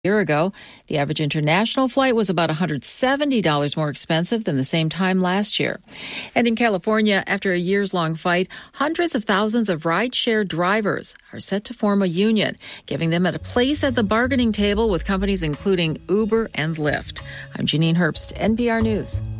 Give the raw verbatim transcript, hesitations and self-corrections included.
year ago. The average international flight was about one hundred seventy dollars more expensive than the same time last year. And in California, after a years-long fight, hundreds of thousands of rideshare drivers are set to form a union, giving them a place at the bargaining table with companies including Uber and Lyft. I'm Janine Herbst, N P R News.